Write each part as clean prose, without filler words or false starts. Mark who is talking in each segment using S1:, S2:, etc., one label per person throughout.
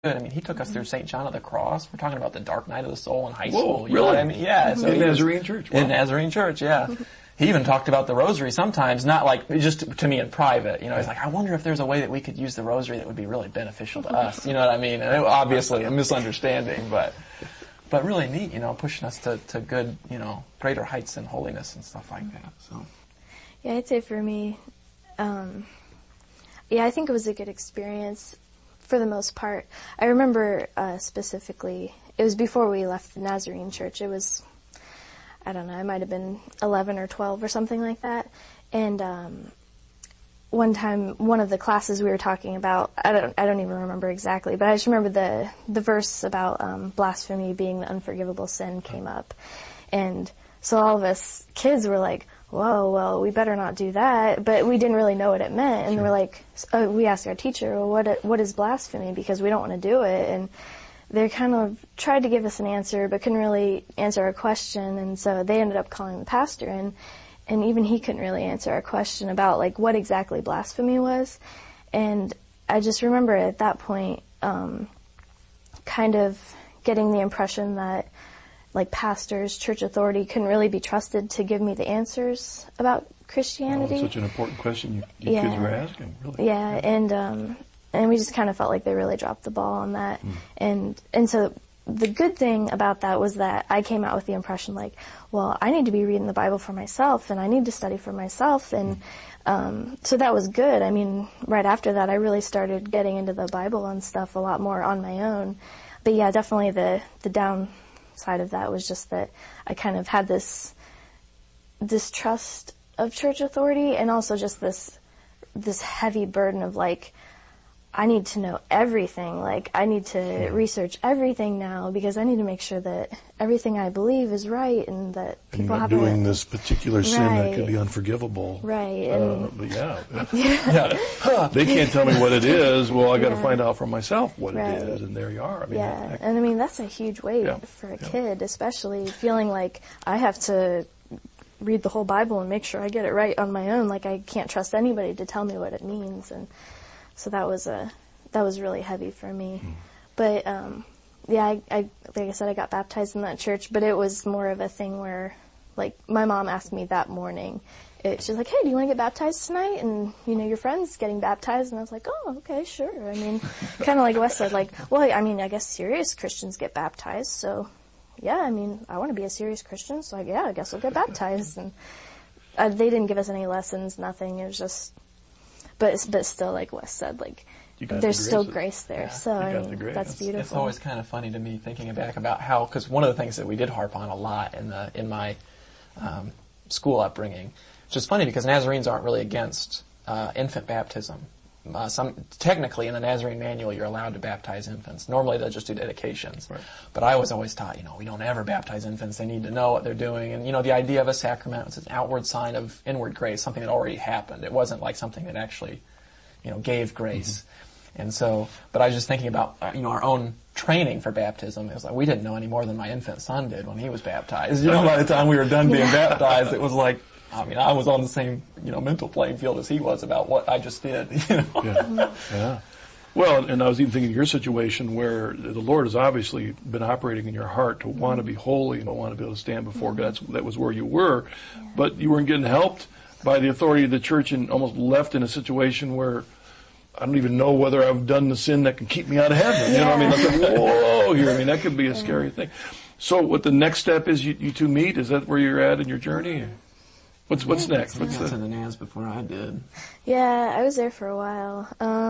S1: I mean, he took us through St. John of the Cross. We're talking about the dark night of the soul in high school.
S2: Really?
S1: Know what I mean? Yeah. So
S2: in Nazarene Church. Wow.
S1: In Nazarene Church, yeah. He even talked about the rosary sometimes, not like just to me in private. He's like, I wonder if there's a way that we could use the rosary that would be really beneficial to us. You know what I mean? And it, obviously a misunderstanding, but really neat, pushing us to good, greater heights in holiness and stuff like that. So.
S3: Yeah, I'd say for me, I think it was a good experience for the most part. I remember specifically, it was before we left the Nazarene Church. It was, I don't know, I might have been 11 or 12 or something like that. And one time, one of the classes we were talking about, I don't even remember exactly, but I just remember the verse about blasphemy being the unforgivable sin came up. And so all of us kids were like, whoa, well, we better not do that. But we didn't really know what it meant. And we're like, we asked our teacher, well, what is blasphemy? Because we don't want to do it. And they kind of tried to give us an answer, but couldn't really answer our question. And so they ended up calling the pastor in. And even he couldn't really answer our question about, like, what exactly blasphemy was. And I just remember at that point kind of getting the impression that, like, pastors, church authority couldn't really be trusted to give me the answers about Christianity.
S2: Such an important question you kids were asking, really.
S3: Yeah, and we just kind of felt like they really dropped the ball on that. And so the good thing about that was that I came out with the impression, like, well, I need to be reading the Bible for myself, and I need to study for myself, and so that was good. I mean, right after that, I really started getting into the Bible and stuff a lot more on my own. But yeah, definitely the downside of that was just that I kind of had this distrust of church authority, and also just this heavy burden of, like, I need to know everything. Like, I need to research everything now because I need to make sure that everything I believe is right and that people
S2: haven't... doing this particular sin that could be unforgivable.
S3: Right.
S2: But they can't tell me what it is. Well, I got to find out for myself what it is, and there you are. I mean,
S3: and I mean, that's a huge weight for a kid, especially feeling like I have to read the whole Bible and make sure I get it right on my own. Like, I can't trust anybody to tell me what it means, and so that was really heavy for me. But I like I said, I got baptized in that church, but it was more of a thing where, like, my mom asked me that morning. She's like, hey, do you want to get baptized tonight? And, your friend's getting baptized. And I was like, oh, okay, sure. I mean, kind of like Wes said, like, well, I mean, I guess serious Christians get baptized. So, yeah, I mean, I want to be a serious Christian. So, I guess I'll get baptized. And they didn't give us any lessons, nothing. It was just... But still, like Wes said, like, there's still grace there. So, I mean, that's beautiful.
S1: It's always kind of funny to me thinking back about how, because one of the things that we did harp on a lot in my school upbringing, which is funny because Nazarenes aren't really against infant baptism. Technically, in the Nazarene manual, you're allowed to baptize infants. Normally, they'll just do dedications. Right. But I was always taught, we don't ever baptize infants. They need to know what they're doing. And, the idea of a sacrament was an outward sign of inward grace, something that already happened. It wasn't like something that actually, gave grace. And so, but I was just thinking about, our own training for baptism. It was like, we didn't know any more than my infant son did when he was baptized. By the time we were done being baptized, it was like, I was on the same, mental playing field as he was about what I just did,
S2: Yeah. Well, and I was even thinking of your situation where the Lord has obviously been operating in your heart to want to be holy and to want to be able to stand before God. That was where you were, but you weren't getting helped by the authority of the church and almost left in a situation where I don't even know whether I've done the sin that can keep me out of heaven. Like, whoa, here. That could be a scary thing. So what the next step is, you two meet? Is that where you're at in your journey? What's next?
S1: What's to the Naz before I did?
S3: Yeah, I was there for a while.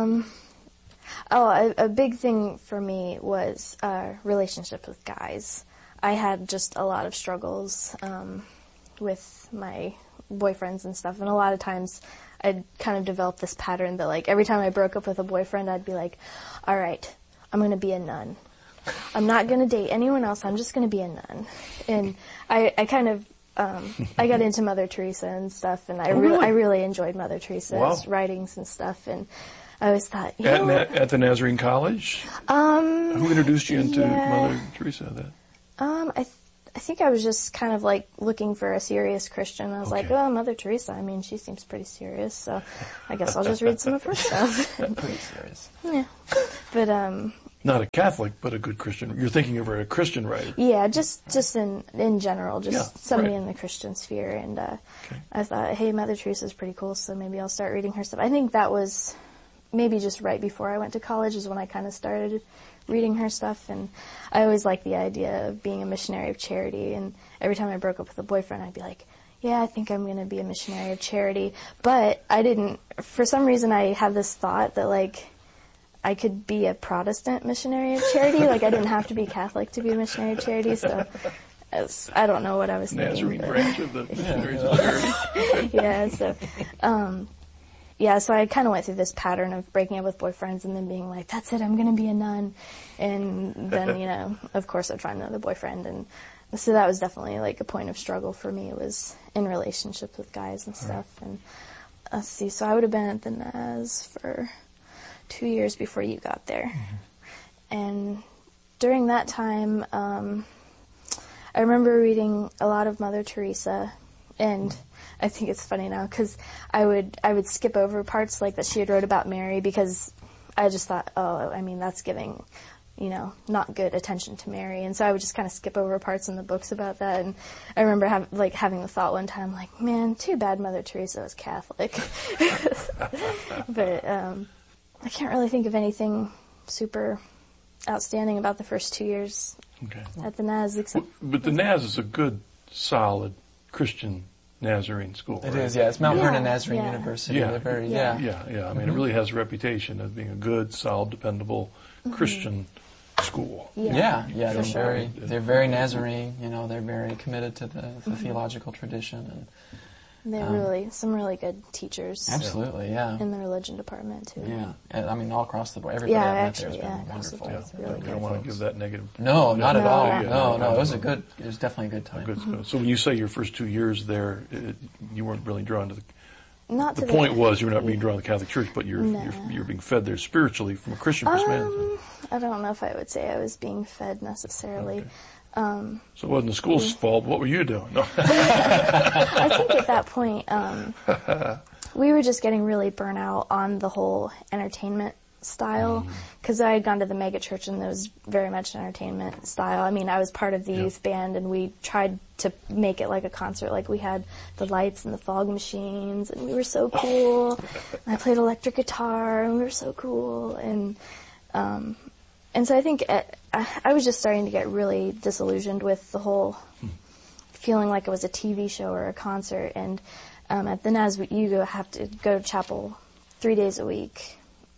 S3: A big thing for me was relationships with guys. I had just a lot of struggles with my boyfriends and stuff, and a lot of times I'd kind of developed this pattern that, like, every time I broke up with a boyfriend, I'd be like, all right, I'm going to be a nun. I'm not going to date anyone else. I'm just going to be a nun. And I kind of I got into Mother Teresa and stuff, and I really enjoyed Mother Teresa's writings and stuff, and I always thought,
S2: at the Nazarene College? Who introduced you into Mother Teresa?
S3: I think I was just kind of like looking for a serious Christian. I was like, oh, Mother Teresa, I mean, she seems pretty serious, so I guess I'll just read some of her stuff.
S1: Pretty serious.
S3: Yeah. But
S2: Not a Catholic, but a good Christian. You're thinking of her a Christian writer.
S3: Yeah, just in general, just somebody
S2: right.
S3: in the Christian sphere. And I thought, hey, Mother Teresa's pretty cool, so maybe I'll start reading her stuff. I think that was maybe just right before I went to college is when I kind of started reading her stuff. And I always liked the idea of being a missionary of charity. And every time I broke up with a boyfriend, I'd be like, yeah, I think I'm going to be a missionary of charity. But I didn't, for some reason I had this thought that like, I could be a Protestant missionary of charity. Like, I didn't have to be Catholic to be a missionary of charity, so I don't know what I was thinking.
S2: Nazarene branch of the missionaries of charity.
S3: So I kind of went through this pattern of breaking up with boyfriends and then being like, that's it, I'm going to be a nun. And then, of course I'd find another boyfriend. And so that was definitely like a point of struggle for me. It was in relationships with guys and stuff. Right. And let's see, so I would have been at the Naz for 2 years before you got there. Mm-hmm. And during that time, I remember reading a lot of Mother Teresa, and I think it's funny now because I would skip over parts like that she had wrote about Mary because I just thought, that's giving, not good attention to Mary. And so I would just kind of skip over parts in the books about that. And I remember having the thought one time, like, man, too bad Mother Teresa was Catholic. But I can't really think of anything super outstanding about the first 2 years at the Naz.
S2: But the Naz is a good, solid Christian Nazarene school.
S1: It
S2: right?
S1: is, yeah. It's Mount Vernon Nazarene University.
S2: Yeah.
S1: They're very,
S2: I mean, it really has a reputation of being a good, solid, dependable Christian school.
S1: Yeah. They're
S3: sure.
S1: they're very Nazarene. They're very committed to the theological tradition, and
S3: they're some really good teachers.
S1: Absolutely, yeah.
S3: In the religion department too.
S1: Yeah, and I mean all across the board. Everybody I've met there has been wonderful.
S3: Really
S2: I don't want to give that negative.
S1: No, not at all. No, it was definitely a good time.
S2: Good. So when you say your first 2 years there, you weren't really drawn to the.
S3: Not
S2: the point was you were not being drawn to the Catholic Church, but you're being fed there spiritually from a Christian perspective.
S3: I don't know if I would say I was being fed necessarily.
S2: Okay. So it wasn't the school's fault. What were you doing? No.
S3: I think at that point, we were just getting really burnt out on the whole entertainment style because I had gone to the mega church and there was very much entertainment style. I mean, I was part of the youth band and we tried to make it like a concert. Like we had the lights and the fog machines and we were so cool. And I played electric guitar and we were so cool. And so I think I was just starting to get really disillusioned with the whole feeling like it was a TV show or a concert. And at the Naz, you have to go to chapel 3 days a week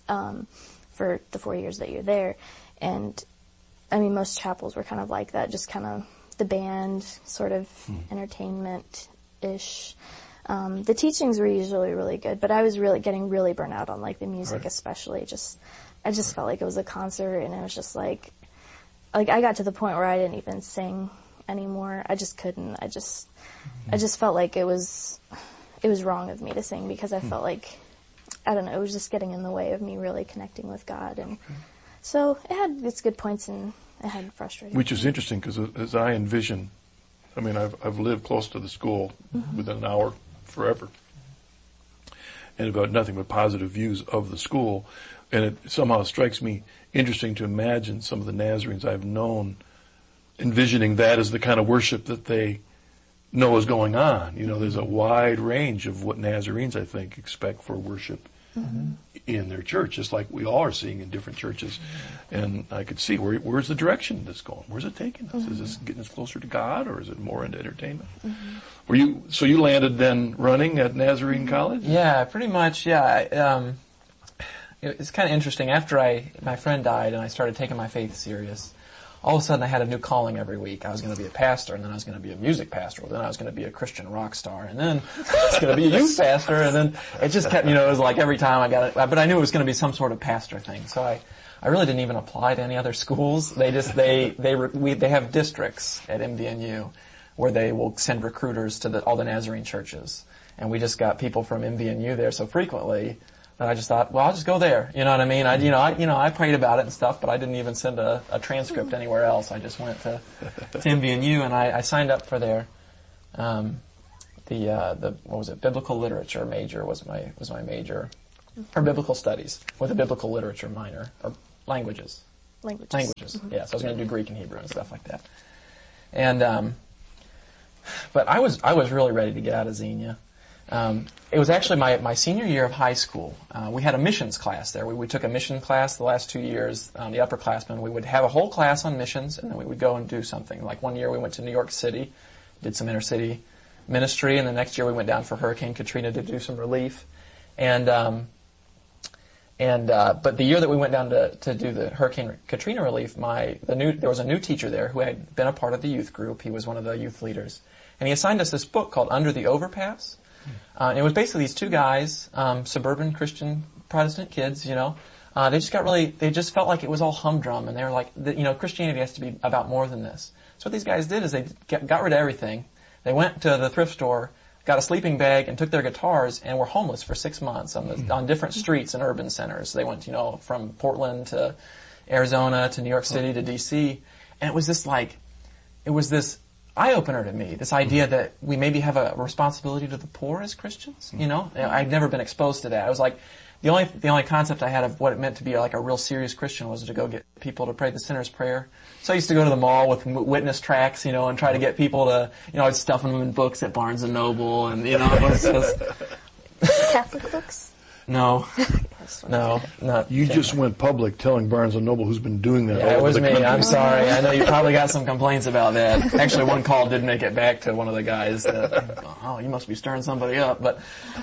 S3: for the 4 years that you're there. And, I mean, most chapels were kind of like that, just kind of the band, sort of entertainment-ish. The teachings were usually really good, but I was getting really burnt out on, like, the music especially. I just felt like it was a concert, and it was just like I got to the point where I didn't even sing anymore. I just couldn't. I just felt like it was wrong of me to sing because I felt like, I don't know, it was just getting in the way of me really connecting with God. And so it had its good points and it had frustrating.
S2: Which is interesting because as I envision, I mean, I've lived close to the school within an hour forever and about nothing but positive views of the school. And it somehow strikes me interesting to imagine some of the Nazarenes I've known envisioning that as the kind of worship that they know is going on. There's a wide range of what Nazarenes, I think, expect for worship in their church, just like we all are seeing in different churches. And I could see where's the direction that's going? Where's it taking us? Is this getting us closer to God, or is it more into entertainment? So you landed then running at Nazarene College?
S1: Yeah, pretty much. Yeah. It's kind of interesting. After my friend died and I started taking my faith serious, all of a sudden I had a new calling every week. I was going to be a pastor, and then I was going to be a music pastor, then I was going to be a Christian rock star, and then I was going to be a youth pastor, and then it just kept, it was like every time I got it, but I knew it was going to be some sort of pastor thing. So I really didn't even apply to any other schools. They have districts at MVNU where they will send recruiters to all the Nazarene churches, and we just got people from MVNU there so frequently. And I just thought, well, I'll just go there. You know what I mean? I prayed about it and stuff, but I didn't even send a transcript anywhere else. I just went to MVNU and I signed up for their, biblical literature major was my major, or biblical studies with a biblical literature minor, or languages.
S3: Languages. Mm-hmm.
S1: Yeah, so I was going to do Greek and Hebrew and stuff like that. And, but I was really ready to get out of Xenia. It was actually my senior year of high school. We had a missions class there. We took a mission class the last 2 years, the upperclassmen. We would have a whole class on missions, and then we would go and do something. Like one year we went to New York City, did some inner-city ministry, and the next year we went down for Hurricane Katrina to do some relief. But the year that we went down to do the Hurricane Katrina relief, there was a new teacher there who had been a part of the youth group. He was one of the youth leaders. And he assigned us this book called Under the Overpass. And it was basically these two guys, suburban Christian Protestant kids, they just felt like it was all humdrum, and they were like, Christianity has to be about more than this. So what these guys did is they got rid of everything. They went to the thrift store, got a sleeping bag, and took their guitars, and were homeless for 6 months on different streets and urban centers. They went, from Portland to Arizona to New York City to D.C., and it was this eye-opener to me, this idea that we maybe have a responsibility to the poor as Christians, I'd never been exposed to that. I was like, the only concept I had of what it meant to be like a real serious Christian was to go get people to pray the sinner's prayer. So I used to go to the mall with witness tracts, and try to get people to, I'd stuff them in books at Barnes & Noble, and, it was just...
S3: Catholic books?
S1: No, not.
S2: You just went public telling Barnes & Noble, who's been doing that.
S1: Yeah, it was me.
S2: Country.
S1: I'm sorry. I know you probably got some complaints about that. Actually, one call did make it back to one of the guys that, you must be stirring somebody up. But,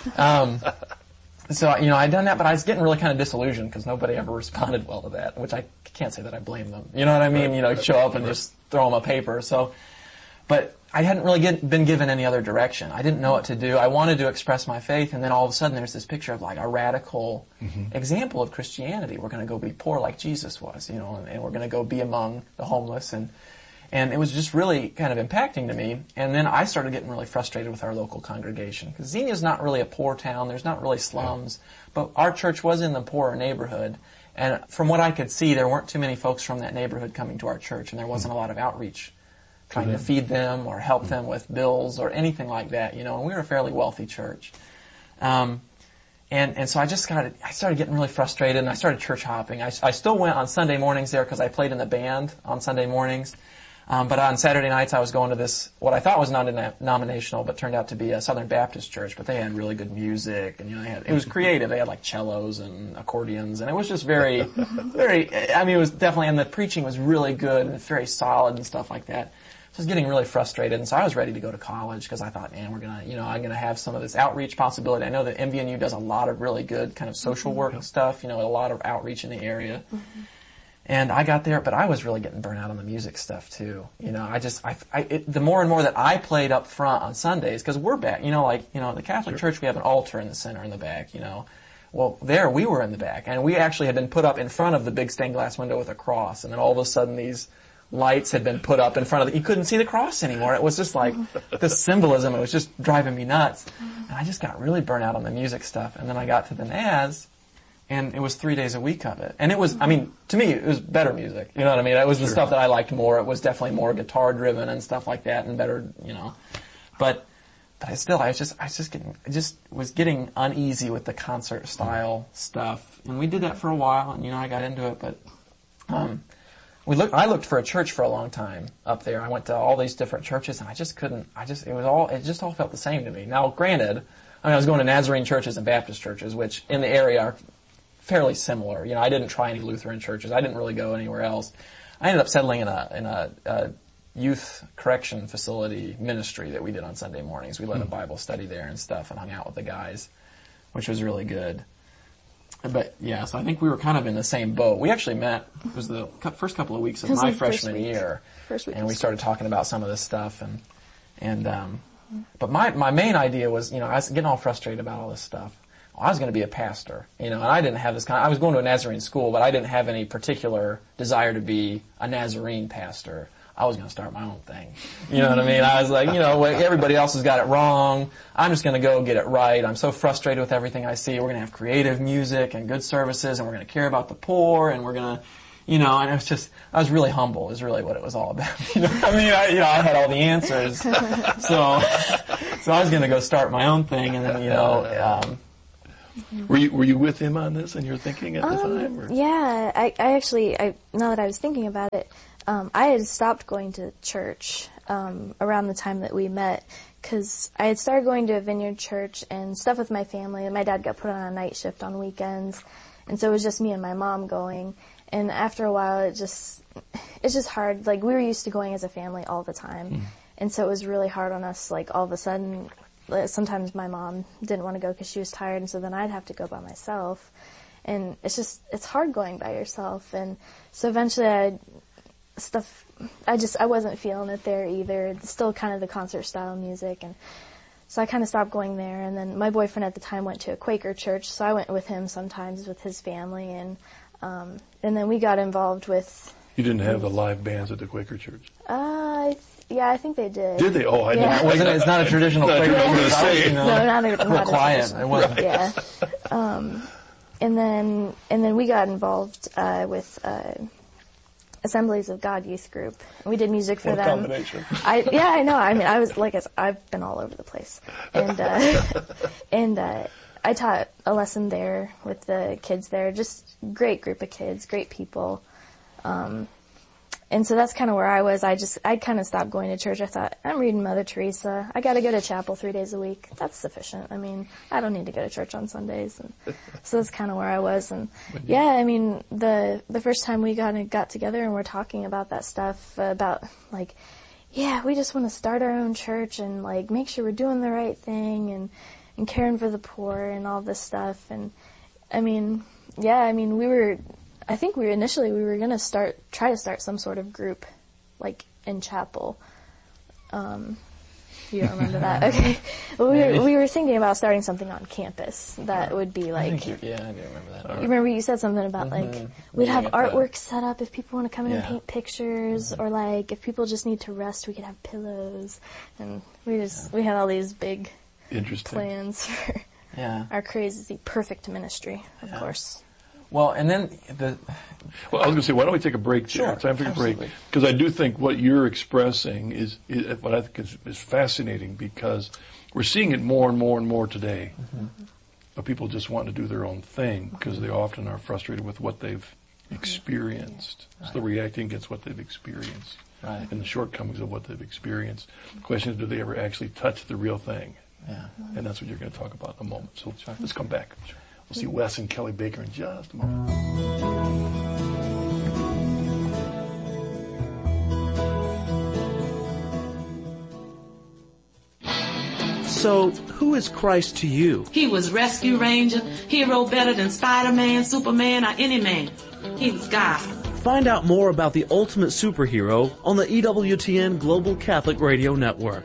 S1: so, I'd done that, but I was getting really kind of disillusioned because nobody ever responded well to that, which I can't say that I blame them. You know what I mean? Show up and just throw them a paper. So, but I hadn't really been given any other direction. I didn't know what to do. I wanted to express my faith, and then all of a sudden there's this picture of like a radical example of Christianity. We're going to go be poor like Jesus was, and we're going to go be among the homeless, and it was just really kind of impacting to me. And then I started getting really frustrated with our local congregation because Xenia's not really a poor town. There's not really slums, but our church was in the poorer neighborhood. And from what I could see, there weren't too many folks from that neighborhood coming to our church, and there wasn't a lot of outreach trying to feed them or help them with bills or anything like that, and we were a fairly wealthy church. And so I started getting really frustrated, and I started church hopping. I still went on Sunday mornings there because I played in the band on Sunday mornings. But on Saturday nights I was going to this, what I thought was non-denominational, but turned out to be a Southern Baptist church, but they had really good music, and it was creative. They had like cellos and accordions, and it was just very, it was definitely, and the preaching was really good and very solid and stuff like that. So I was getting really frustrated, and so I was ready to go to college because I thought, man, I'm gonna have some of this outreach possibility. I know that MVNU does a lot of really good kind of social work stuff, a lot of outreach in the area. Mm-hmm. And I got there, but I was really getting burnt out on the music stuff too. The more and more that I played up front on Sundays, because we're back, the Catholic Church, we have an altar in the center in the back, Well, there we were in the back, and we actually had been put up in front of the big stained glass window with a cross, and then all of a sudden these lights had been put up in front of you couldn't see the cross anymore. It was just like this symbolism. It was just driving me nuts. And I just got really burnt out on the music stuff. And then I got to the NAS, and it was 3 days a week of it. And it was, to me, it was better music. You know what I mean? It was the stuff that I liked more. It was definitely more guitar driven and stuff like that, and better, But I was getting uneasy with the concert style stuff. And we did that for a while, and I got into it, but I looked for a church for a long time up there. I went to all these different churches, and I just couldn't. It just all felt the same to me. Now, granted, I was going to Nazarene churches and Baptist churches, which in the area are fairly similar. I didn't try any Lutheran churches. I didn't really go anywhere else. I ended up settling in a youth correction facility ministry that we did on Sunday mornings. We led a Bible study there and stuff, and hung out with the guys, which was really good. But yeah, so I think we were kind of in the same boat. We actually met, it was the first couple of weeks of my freshman year. And we started talking about some of this stuff, but my main idea was, I was getting all frustrated about all this stuff. I was going to be a pastor, and I didn't have I was going to a Nazarene school, but I didn't have any particular desire to be a Nazarene pastor. I was going to start my own thing. You know what I mean? I was like, everybody else has got it wrong. I'm just going to go get it right. I'm so frustrated with everything I see. We're going to have creative music and good services, and we're going to care about the poor, and we're going to, and it was just, I was really humble is really what it was all about. I had all the answers. So I was going to go start my own thing, and then,
S2: Mm-hmm. Were you with him on this and you're thinking at the time? Or?
S3: Yeah, I actually, now that I was thinking about it, I had stopped going to church around the time that we met, because I had started going to a Vineyard church and stuff with my family, and my dad got put on a night shift on weekends, and so it was just me and my mom going. And after a while, it's just hard. Like, we were used to going as a family all the time, and so it was really hard on us. Like, all of a sudden, sometimes my mom didn't want to go because she was tired, and so then I'd have to go by myself. And it's hard going by yourself. And so eventually I wasn't feeling it there either. It's still kind of the concert style music, and so I kind of stopped going there. And then my boyfriend at the time went to a Quaker church, so I went with him sometimes with his family, and then we got involved with...
S2: You didn't have the live bands at the Quaker church?
S3: Yeah, I think they did.
S2: Did they? Oh, I didn't.
S1: It's not a traditional Quaker church.
S3: No, not a
S1: quiet. It wasn't.
S3: Yeah. And then we got involved with Assemblies of God youth group. We did music for them.
S2: Combination.
S3: I know. I mean, I've been all over the place, and I taught a lesson there with the kids there. Just great group of kids, great people. And so that's kind of where I was. I kind of stopped going to church. I thought, I'm reading Mother Teresa. I got to go to chapel 3 days a week. That's sufficient. I mean, I don't need to go to church on Sundays. And so that's kind of where I was. And yeah, I mean, the first time we got together and we're talking about that stuff, about like, yeah, we just want to start our own church and like make sure we're doing the right thing and caring for the poor and all this stuff. And I mean, yeah, I mean, I think we were going to try to start some sort of group, like in chapel. You don't remember that? Okay. Well, we were thinking about starting something on campus that would be like...
S1: I do remember that.
S3: You remember you said something about like, we'd have artwork set up if people want to come in and paint pictures, or like if people just need to rest, we could have pillows. And we had all these big plans for our crazy, perfect ministry, of course.
S1: Well, and then
S2: I was going to say, why don't we take a break there?
S1: Sure,
S2: time for a break. Because I do think what you're expressing is what I think is fascinating, because we're seeing it more and more and more today. Of people just wanting to do their own thing because they often are frustrated with what they've experienced. So they're reacting against what they've experienced and the shortcomings of what they've experienced. The question is, do they ever actually touch the real thing? Yeah. And that's what you're going to talk about in a moment. So let's come back. We'll see Wes and Kelly Baker in just a moment.
S4: So, who is Christ to you?
S5: He was Rescue Ranger, hero better than Spider-Man, Superman, or any man. He was God.
S4: Find out more about the ultimate superhero on the EWTN Global Catholic Radio Network.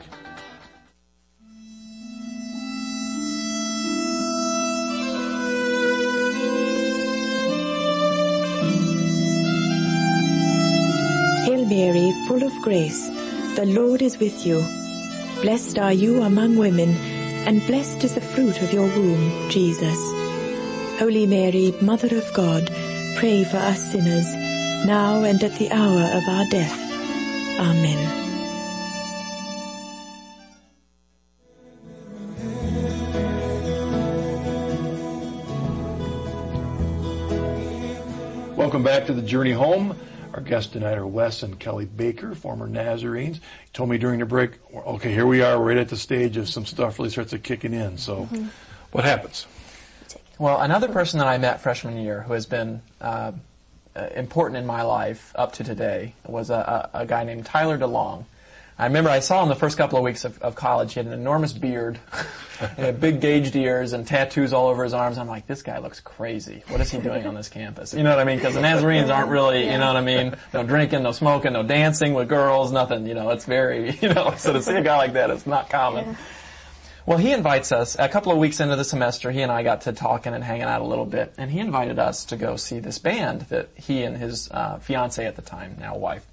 S6: Mary, full of grace, the Lord is with you. Blessed are you among women, and blessed is the fruit of your womb, Jesus. Holy Mary, Mother of God, pray for us sinners, now and at the hour of our death. Amen.
S2: Welcome back to the Journey Home. Our guests tonight are Wes and Kelly Baker, former Nazarenes. You told me during the break, okay, here we are right at the stage of some stuff really starts kicking in. So what happens?
S1: Well, another person that I met freshman year who has been important in my life up to today was a guy named Tyler DeLong. I remember I saw him the first couple of weeks of college. He had an enormous beard, and big gauged ears, and tattoos all over his arms. I'm like, this guy looks crazy. What is he doing on this campus? You know what I mean? Because the Nazarenes aren't really, you know what I mean? No drinking, no smoking, no dancing with girls, nothing. You know, it's very, so to see a guy like that, it's not common. Yeah. Well, he invites us, a couple of weeks into the semester, he and I got to talking and hanging out a little bit, and he invited us to go see this band that he and his fiancée at the time, now wife,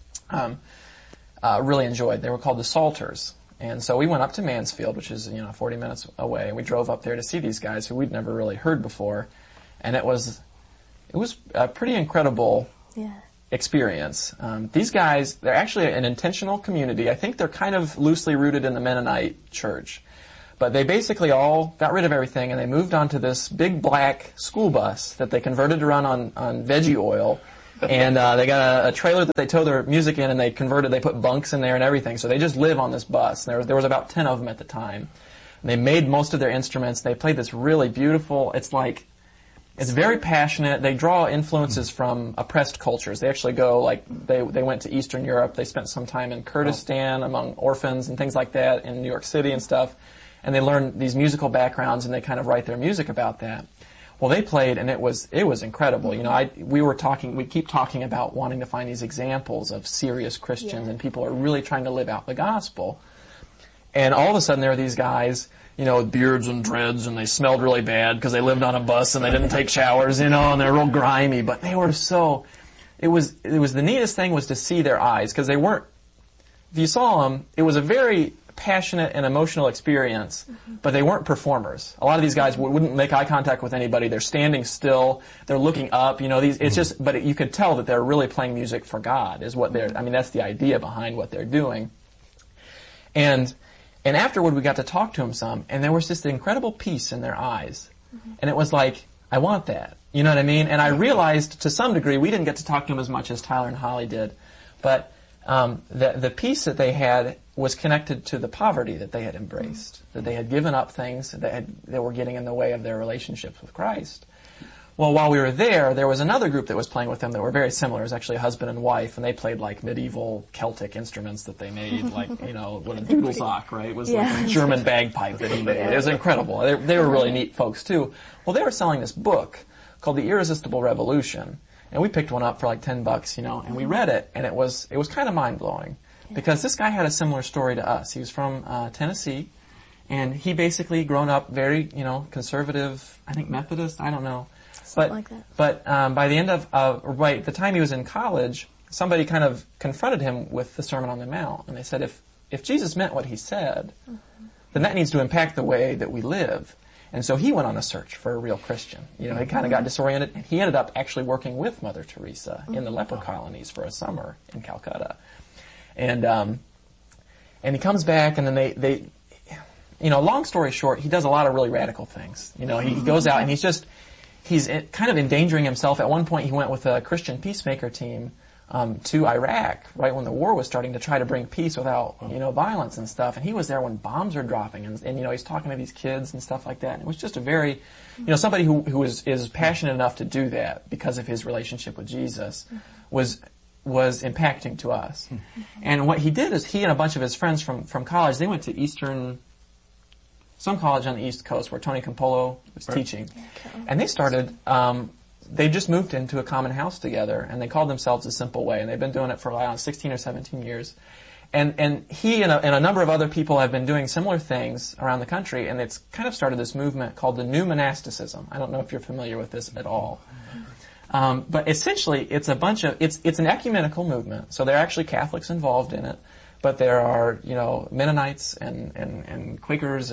S1: really enjoyed. They were called the Salters. And so we went up to Mansfield, which is, 40 minutes away, and we drove up there to see these guys who we'd never really heard before. And it was a pretty incredible experience. These guys, they're actually an intentional community. I think they're kind of loosely rooted in the Mennonite church. But they basically all got rid of everything and they moved onto this big black school bus that they converted to run on veggie oil. And they got a trailer that they tow their music in, and they put bunks in there and everything. So they just live on this bus. And there was about 10 of them at the time. And they made most of their instruments. They played this really beautiful, it's very passionate. They draw influences from oppressed cultures. They actually go, they went to Eastern Europe. They spent some time in Kurdistan among orphans and things like that in New York City and stuff. And they learn these musical backgrounds, and they kind of write their music about that. Well, they played, and it was incredible. We keep talking about wanting to find these examples of serious Christians, and people are really trying to live out the gospel. And all of a sudden, there are these guys, with beards and dreads, and they smelled really bad because they lived on a bus and they didn't take showers, and they're real grimy. But they were so. It was the neatest thing was to see their eyes, because they weren't. If you saw them, it was a very passionate and emotional experience, but they weren't performers. A lot of these guys wouldn't make eye contact with anybody. They're standing still. They're looking up. But you could tell that they're really playing music for God. That's the idea behind what they're doing. And afterward, we got to talk to them some, and there was just incredible peace in their eyes, and it was like, I want that. You know what I mean? And I realized to some degree we didn't get to talk to them as much as Tyler and Holly did, but the peace that they had was connected to the poverty that they had embraced, that they had given up things that were getting in the way of their relationships with Christ. Well, while we were there was another group that was playing with them that were very similar. It was actually a husband and wife, and they played medieval Celtic instruments that they made, what a Dudelsack, right? It was like a German bagpipe that he made. It was incredible. They were really neat folks too. Well, they were selling this book called The Irresistible Revolution, and we picked one up for $10, and we read it, and it was kind of mind-blowing. Because this guy had a similar story to us. He was from Tennessee, and he basically grown up very, conservative, I think Methodist, I don't know. Something like that. But by the end of the time he was in college, somebody kind of confronted him with the Sermon on the Mount, and they said, if Jesus meant what he said, then that needs to impact the way that we live. And so he went on a search for a real Christian. He kind of got disoriented, and he ended up actually working with Mother Teresa in the leper colonies for a summer in Calcutta. And he comes back, and then they long story short, he does a lot of really radical things. He goes out and he's kind of endangering himself. At one point, he went with a Christian peacemaker team to Iraq, right when the war was starting, to try to bring peace without, violence and stuff. And he was there when bombs were dropping, and he's talking to these kids and stuff like that. And it was just a very, somebody who is passionate enough to do that because of his relationship with Jesus was impacting to us. And what he did is he and a bunch of his friends from college, they went to some college on the East Coast where Tony Campolo was teaching. And they started, they just moved into a common house together, and they called themselves The Simple Way, and they've been doing it for 16 or 17 years. And he and a number of other people have been doing similar things around the country, and it's kind of started this movement called the New Monasticism. I don't know if you're familiar with this at all. But essentially, it's an ecumenical movement. So there are actually Catholics involved in it, but there are, Mennonites and Quakers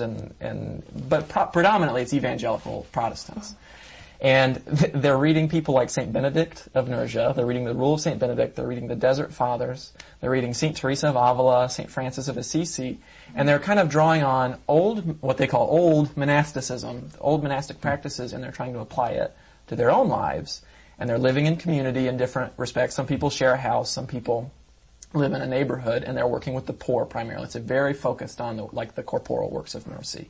S1: but predominantly it's evangelical Protestants. And they're reading people like St. Benedict of Nursia. They're reading the Rule of St. Benedict. They're reading the Desert Fathers. They're reading St. Teresa of Avila, St. Francis of Assisi. And they're kind of drawing on what they call old monasticism, old monastic practices, and they're trying to apply it to their own lives. And they're living in community in different respects. Some people share a house. Some people live in a neighborhood, and they're working with the poor primarily. It's very focused on the corporal works of mercy.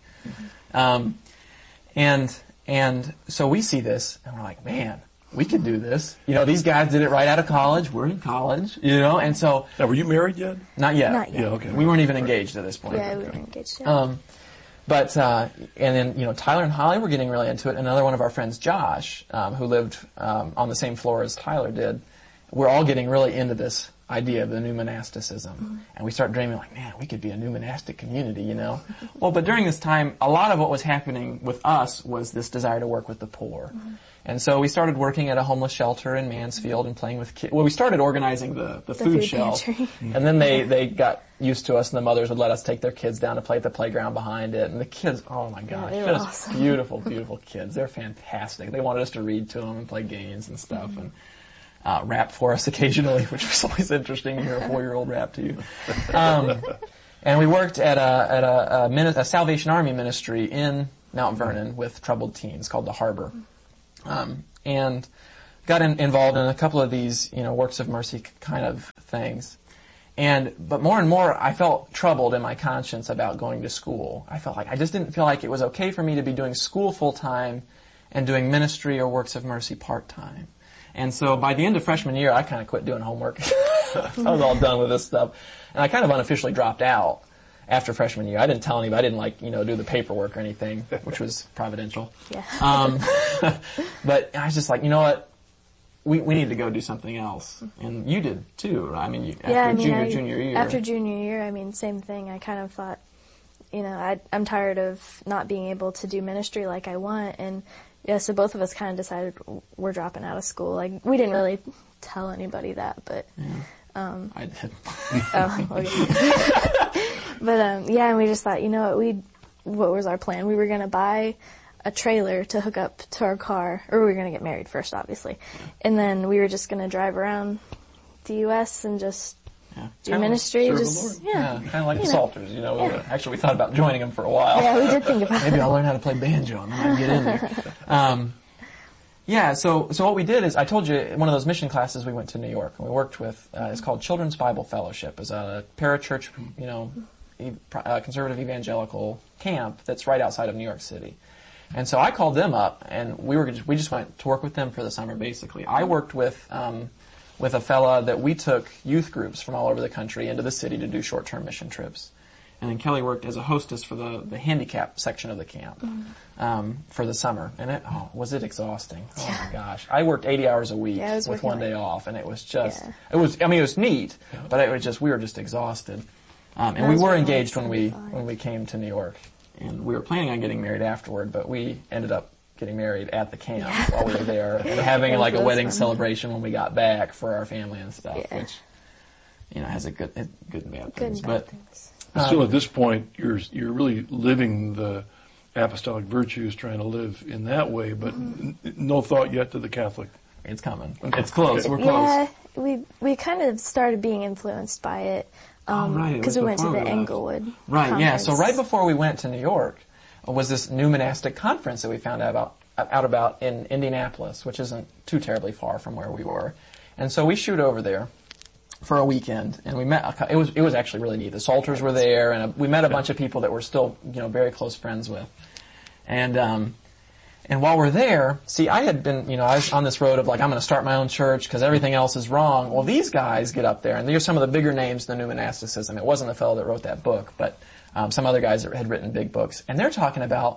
S1: And so we see this, and we're like, man, we could do this. These guys did it right out of college. We're in college, and so.
S2: Now, were you married yet?
S1: Not yet.
S3: Not yet.
S2: Yeah, okay.
S1: We weren't even engaged at this point.
S3: Yeah, we weren't engaged yet.
S1: But and then Tyler and Holly were getting really into it. Another one of our friends, Josh, who lived on the same floor as Tyler did, we're all getting really into this idea of the new monasticism, and we start dreaming man, we could be a new monastic community, Well, but during this time, a lot of what was happening with us was this desire to work with the poor. And so we started working at a homeless shelter in Mansfield and playing with kids. Well, we started organizing the food shelf. And then they got used to us, and the mothers would let us take their kids down to play at the playground behind it. And the kids, oh my gosh,
S3: yeah,
S1: just
S3: awesome.
S1: Beautiful, beautiful kids. They're fantastic. They wanted us to read to them and play games and stuff. And rap for us occasionally, which was always interesting to hear a 4-year-old rap to you. And we worked at a Salvation Army ministry in Mount Vernon with troubled teens called The Harbor. And got involved in a couple of these, works of mercy kind of things. But more and more, I felt troubled in my conscience about going to school. I just didn't feel like it was okay for me to be doing school full-time and doing ministry or works of mercy part-time. And so by the end of freshman year, I kind of quit doing homework. I was all done with this stuff. And I kind of unofficially dropped out after freshman year. I didn't tell anybody. I didn't do the paperwork or anything, which was providential.
S3: Yeah.
S1: But I was just like, you know what? We need to go do something else. And you did too, right? Junior year.
S3: After junior year, same thing. I kind of thought, I'm tired of not being able to do ministry like I want. And yeah, so both of us kind of decided we're dropping out of school. Like, we didn't really tell anybody that, but...
S1: Yeah. I did.
S3: Oh, okay. But, and we just thought, what was our plan? We were going to buy a trailer to hook up to our car, or we were going to get married first, obviously. And then we were just going to drive around the U.S. and just do ministry.
S1: Kind of like the Salters, Yeah. Actually, we thought about joining them for a while.
S3: Yeah, we did think about it.
S1: Maybe I'll learn how to play banjo and then I can get in there. So what we did is, I told you, one of those mission classes we went to New York, and we worked with, it's called Children's Bible Fellowship. It's a parachurch, conservative evangelical camp that's right outside of New York City. And so I called them up, and we just went to work with them for the summer, basically. I worked with a fella that we took youth groups from all over the country into the city to do short-term mission trips. And then Kelly worked as a hostess for the handicap section of the camp for the summer. And was it exhausting? Oh my gosh. I worked 80 hours a week with one day off, and it was just, it was neat, but it was just, we were just exhausted. And we were engaged when we came to New York. And we were planning on getting married afterward, but we ended up getting married at the camp while we were there and having like a wedding celebration when we got back for our family and stuff, which, has a good and bad things. But
S2: still at this point, you're really living the apostolic virtues, trying to live in that way, but no thought yet to the Catholic.
S1: It's coming. It's close. We're close.
S3: Yeah, we kind of started being influenced by it. Because we went to the Englewood
S1: conference. Yeah. So right before we went to New York was this new monastic conference that we found out about in Indianapolis, which isn't too terribly far from where we were. And so we shoot over there for a weekend, and we met. It was actually really neat. The Salters were there, and we met a bunch of people that we're still very close friends with. And while we're there, see, I had been, I was on this road of like, I'm going to start my own church because everything else is wrong. Well, these guys get up there, and they're some of the bigger names in the new monasticism. It wasn't the fellow that wrote that book, but some other guys that had written big books. And they're talking about,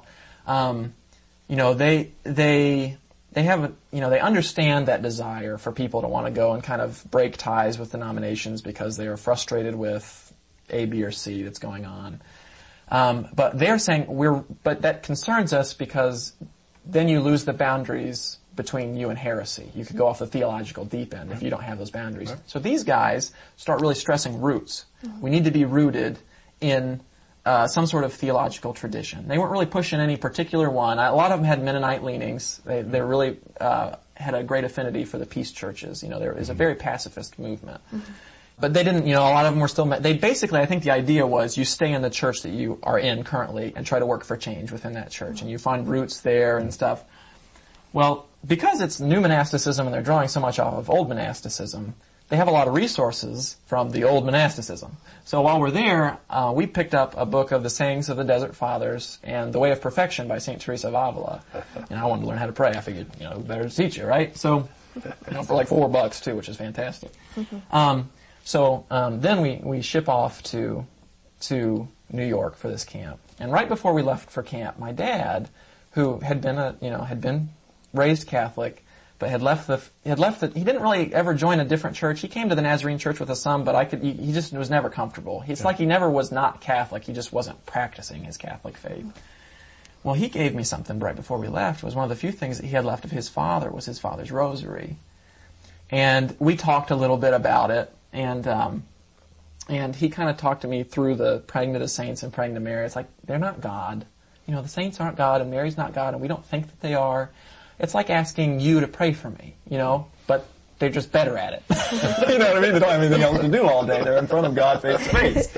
S1: they have, they understand that desire for people to want to go and kind of break ties with denominations because they are frustrated with A, B, or C that's going on. But they're saying but that concerns us because then you lose the boundaries between you and heresy. You could go off the theological deep end if you don't have those boundaries. Right. So these guys start really stressing roots. We need to be rooted in some sort of theological tradition. They weren't really pushing any particular one. A lot of them had Mennonite leanings. They really had a great affinity for the peace churches. There is a very pacifist movement. But they didn't, a lot of them were still, they basically, I think the idea was you stay in the church that you are in currently and try to work for change within that church, and you find roots there and stuff. Well, because it's new monasticism and they're drawing so much off of old monasticism, they have a lot of resources from the old monasticism. So while we're there, we picked up a book of the Sayings of the Desert Fathers and The Way of Perfection by St. Teresa of Avila. And I wanted to learn how to pray. I figured, better to teach you, right? So, for like $4 too, which is fantastic. So then we ship off to New York for this camp. And right before we left for camp, my dad, who had been raised Catholic, but he didn't really ever join a different church. He came to the Nazarene church with his son, but he just was never comfortable. It's like he never was not Catholic. He just wasn't practicing his Catholic faith. Well, he gave me something right before we left. It was one of the few things that he had left of his father, was his father's rosary. And we talked a little bit about it. And he kind of talked to me through the praying to the saints and praying to Mary. It's like, they're not God. The saints aren't God and Mary's not God and we don't think that they are. It's like asking you to pray for me, but they're just better at it. You know what I mean? They don't have anything else to do all day. They're in front of God face to face.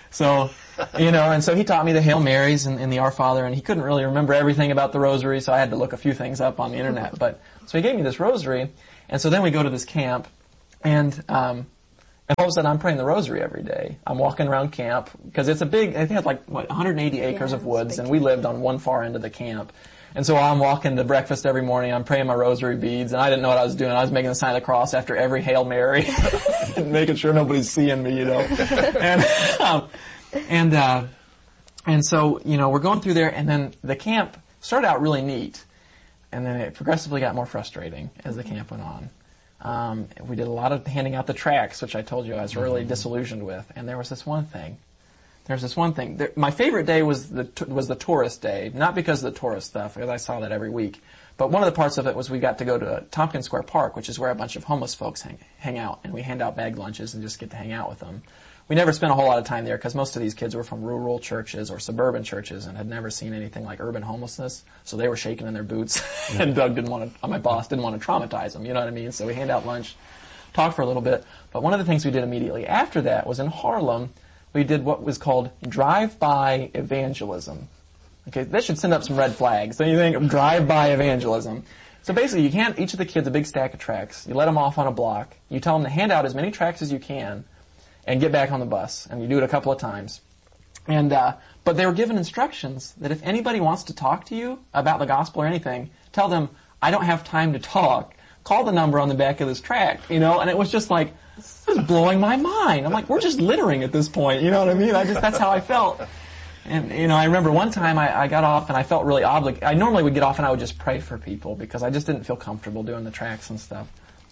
S1: So, and so he taught me the Hail Marys and the Our Father, and he couldn't really remember everything about the rosary, so I had to look a few things up on the internet. But so he gave me this rosary, and so then we go to this camp, and all of a sudden I'm praying the rosary every day. I'm walking around camp, because it's a big, I think it's like, 180 acres of woods, and we lived on one far end of the camp. And so while I'm walking to breakfast every morning, I'm praying my rosary beads, and I didn't know what I was doing. I was making the sign of the cross after every Hail Mary, and making sure nobody's seeing me, And so, we're going through there, and then the camp started out really neat, and then it progressively got more frustrating as the camp went on. We did a lot of handing out the tracts, which I told you I was really disillusioned with, and there was this one thing. My favorite day was the tourist day, not because of the tourist stuff, because I saw that every week. But one of the parts of it was we got to go to Tompkins Square Park, which is where a bunch of homeless folks hang out, and we hand out bag lunches and just get to hang out with them. We never spent a whole lot of time there because most of these kids were from rural churches or suburban churches and had never seen anything like urban homelessness, so they were shaking in their boots, and my boss didn't want to traumatize them, you know what I mean? So we hand out lunch, talk for a little bit. But one of the things we did immediately after that was in Harlem, we did what was called drive-by evangelism. Okay, that should send up some red flags. Don't you think? Drive-by evangelism. So basically, you hand each of the kids a big stack of tracts. You let them off on a block. You tell them to hand out as many tracts as you can, and get back on the bus. And you do it a couple of times. And but they were given instructions that if anybody wants to talk to you about the gospel or anything, tell them, I don't have time to talk. Call the number on the back of this tract, And it was just like, this is blowing my mind. I'm like, we're just littering at this point, you know what I mean? That's how I felt. And, I remember one time I got off and I felt really obligated. I normally would get off and I would just pray for people because I just didn't feel comfortable doing the tracts and stuff.